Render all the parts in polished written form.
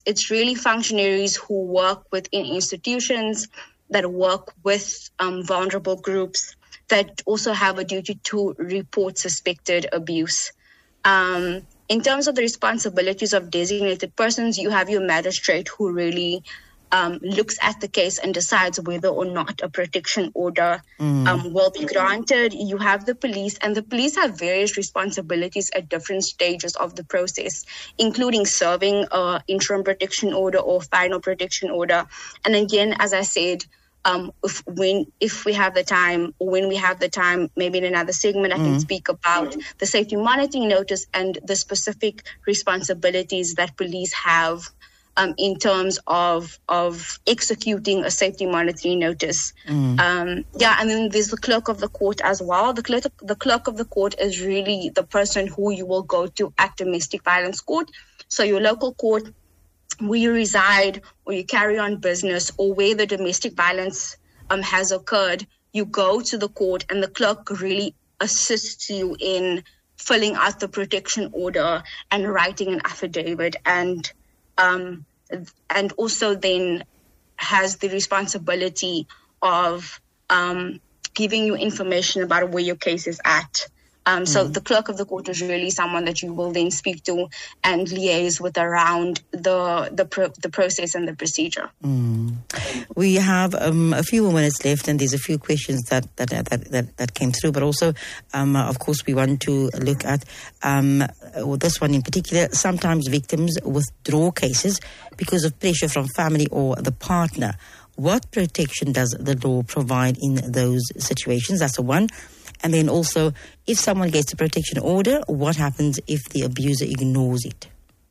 it's really functionaries who work within institutions, that work with vulnerable groups, that also have a duty to report suspected abuse. In terms of the responsibilities of designated persons, you have your magistrate who really looks at the case and decides whether or not a protection order will be granted. You have the police, and the police have various responsibilities at different stages of the process, including serving an interim protection order or final protection order. And again, as I said, if we have the time, or when we have the time, maybe in another segment, I can speak about the safety monitoring notice and the specific responsibilities that police have in terms of executing a safety monitoring notice. And then there's the clerk of the court as well. The clerk of the court is really the person who you will go to at domestic violence court. So your local court, where you reside or you carry on business, or where the domestic violence has occurred, you go to the court, and the clerk really assists you in filling out the protection order and writing an affidavit, and also then has the responsibility of giving you information about where your case is at. So the clerk of the court is really someone that you will then speak to and liaise with around the process and the procedure. We have a few more minutes left, and there's a few questions that came through. But also, of course, we want to look at this one in particular. Sometimes victims withdraw cases because of pressure from family or the partner. What protection does the law provide in those situations? That's the one. And then also, if someone gets a protection order, what happens if the abuser ignores it?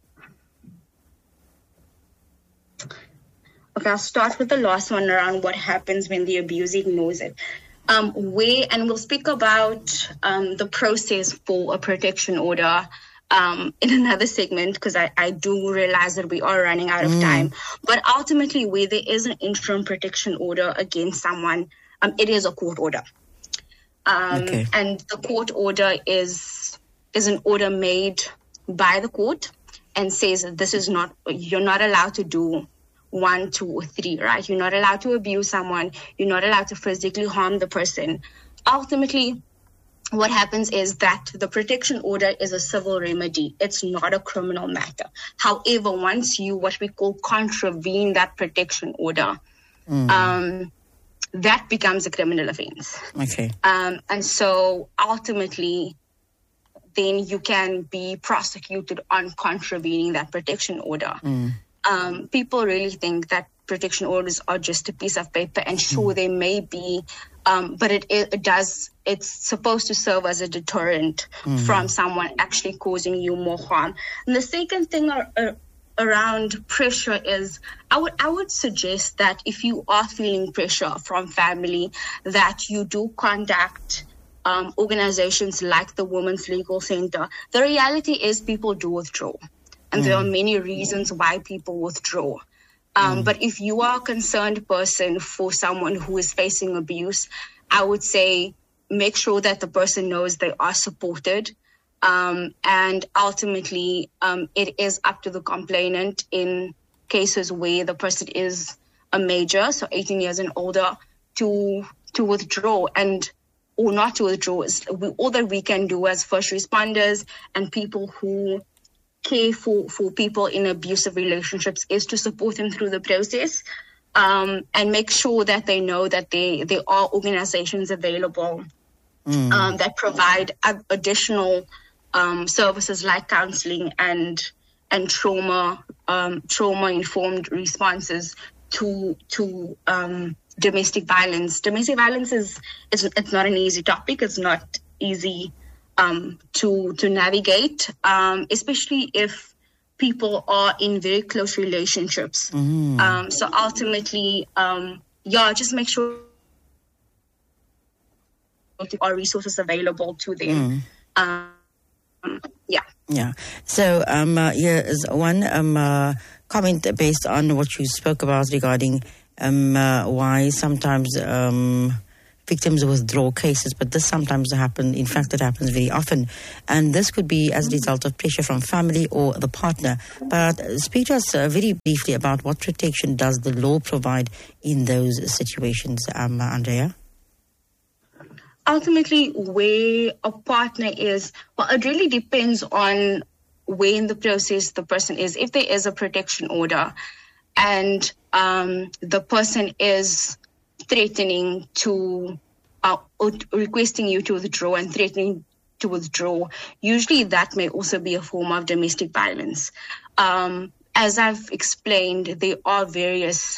Okay, I'll start with the last one around what happens when the abuser ignores it. And we'll speak about the process for a protection order in another segment, because I do realize that we are running out of time. But ultimately, where there is an interim protection order against someone, it is a court order. And the court order is an order made by the court and says that you're not allowed to do 1, 2, or 3, right? You're not allowed to abuse someone. You're not allowed to physically harm the person. Ultimately, what happens is that the protection order is a civil remedy. It's not a criminal matter. However, once you, what we call, contravene that protection order, that becomes a criminal offense. Okay. And so ultimately, then you can be prosecuted on contravening that protection order. People really think that protection orders are just a piece of paper, and sure, they may be, but it's supposed to serve as a deterrent from someone actually causing you more harm. And the second thing around pressure is, I would suggest that if you are feeling pressure from family, that you do contact organizations like the Women's Legal Center. The reality is people do withdraw, and there are many reasons why people withdraw. But if you are a concerned person for someone who is facing abuse, I would say make sure that the person knows they are supported. And ultimately, it is up to the complainant in cases where the person is a major, so 18 years and older, to withdraw or not to withdraw. All that we can do as first responders and people who care for people in abusive relationships is to support them through the process, and make sure that they know that there are organizations available that provide additional services like counseling and trauma informed responses to domestic violence. Domestic violence it's not an easy topic. It's not easy to navigate, especially if people are in very close relationships. So ultimately, just make sure there are resources available to them. So here is one comment based on what you spoke about regarding why sometimes victims withdraw cases, but this sometimes happens. In fact, it happens very often. And this could be as a result of pressure from family or the partner. But speak to us very briefly about what protection does the law provide in those situations, Andrea? Ultimately, where a partner is, well, it really depends on where in the process the person is. If there is a protection order and the person is threatening to, or requesting you to withdraw and threatening to withdraw, usually that may also be a form of domestic violence. As I've explained, there are various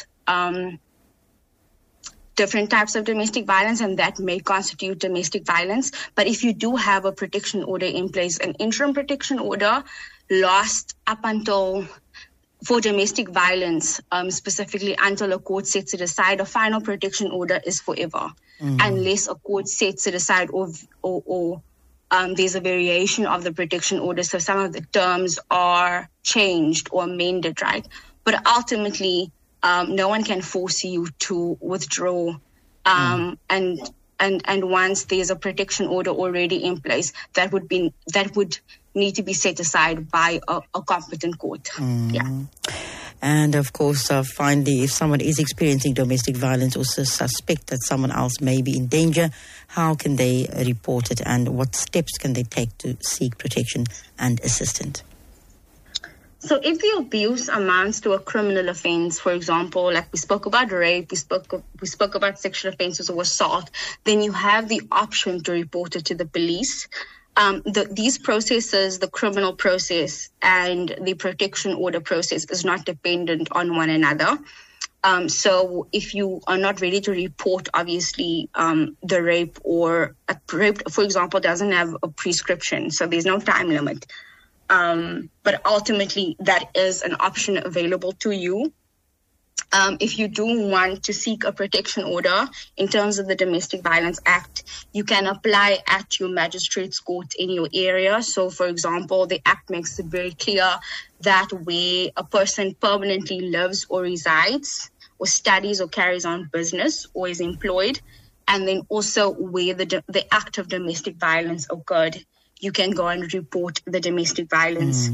different types of domestic violence, and that may constitute domestic violence. But if you do have a protection order in place, an interim protection order lasts up until, for domestic violence, specifically until a court sets it aside. A final protection order is forever, unless a court sets it aside or there's a variation of the protection order. So some of the terms are changed or amended, right? But ultimately, no one can force you to withdraw. And once there's a protection order already in place, that would need to be set aside by a competent court. Yeah. And of course, finally, if someone is experiencing domestic violence or suspect that someone else may be in danger, how can they report it, and what steps can they take to seek protection and assistance? So if the abuse amounts to a criminal offense, for example, like we spoke about rape, we spoke about sexual offenses or assault, then you have the option to report it to the police. These processes, the criminal process and the protection order process, is not dependent on one another. So if you are not ready to report, obviously, the rape, or rape, for example, doesn't have a prescription, so there's no time limit. But ultimately, that is an option available to you. If you do want to seek a protection order in terms of the Domestic Violence Act, you can apply at your magistrate's court in your area. So, for example, the Act makes it very clear that where a person permanently lives or resides or studies or carries on business or is employed, and then also where the act of domestic violence occurred, you can go and report the domestic violence.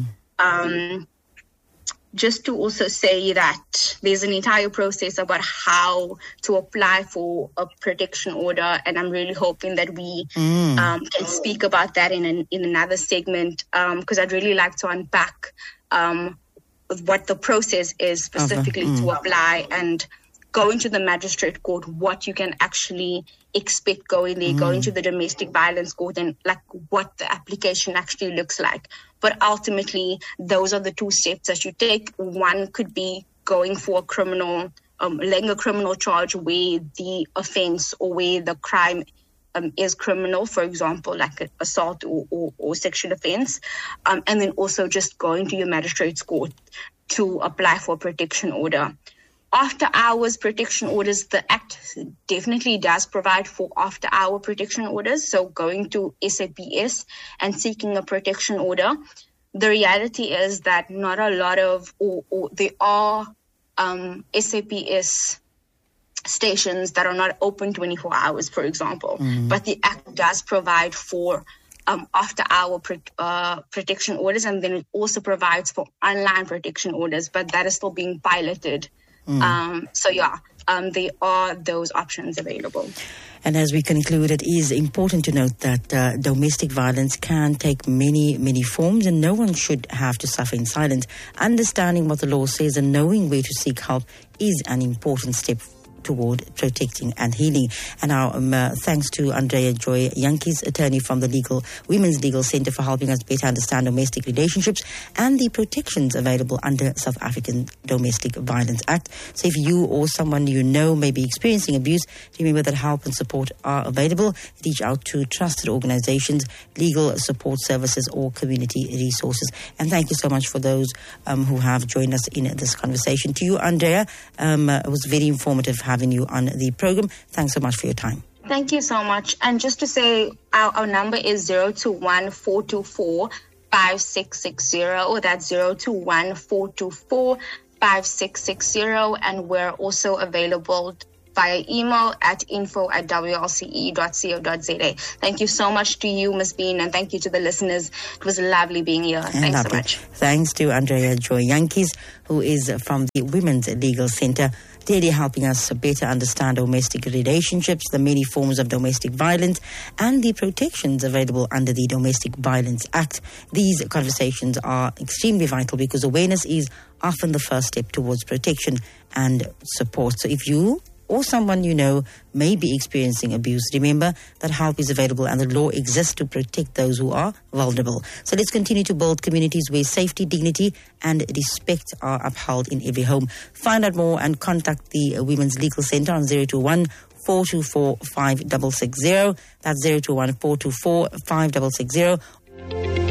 Just to also say that there's an entire process about how to apply for a protection order, and I'm really hoping that we can speak about that in another segment, because I'd really like to unpack what the process is specifically to apply, and going to the magistrate court, what you can actually expect going there, going to the domestic violence court, and like what the application actually looks like. But ultimately, those are the two steps that you take. One could be going for a criminal, laying a criminal charge where the offense or where the crime is criminal, for example, like an assault or sexual offense. And then also just going to your magistrate's court to apply for a protection order. After hours protection orders, the Act definitely does provide for after hour protection orders. So going to SAPS and seeking a protection order. The reality is that not a lot of, or there are SAPS stations that are not open 24 hours, for example. But the Act does provide for after hour protection orders, and then it also provides for online protection orders, but that is still being piloted. There are those options available. And as we conclude, it is important to note that domestic violence can take many, many forms, and no one should have to suffer in silence. Understanding what the law says and knowing where to seek help is an important step toward protecting and healing. And our thanks to Andrea Joy Jantjies, attorney from the Women's Legal Center, for helping us better understand domestic relationships and the protections available under South African Domestic Violence Act. So if you or someone you know may be experiencing abuse, remember that help and support are available. Reach out to trusted organizations, legal support services, or community resources. And thank you so much for those who have joined us in this conversation. To you, Andrea, it was very informative having you on the program. Thanks so much for your time. Thank you so much. And just to say, our number is 021-424-5660. That's 021-424-5660. And we're also available via email at info@wlce.co.za. Thank you so much to you, Ms. Bean, and thank you to the listeners. It was lovely being here. Thanks so much. Thanks to Andrea Joy Jantjies, who is from the Women's Legal Center, daily helping us better understand domestic relationships, the many forms of domestic violence, and the protections available under the Domestic Violence Act. These conversations are extremely vital because awareness is often the first step towards protection and support. So if you or someone you know may be experiencing abuse, remember that help is available and the law exists to protect those who are vulnerable. So let's continue to build communities where safety, dignity and respect are upheld in every home. Find out more and contact the Women's Legal Center on 021-424-5660. That's 021-424-5660.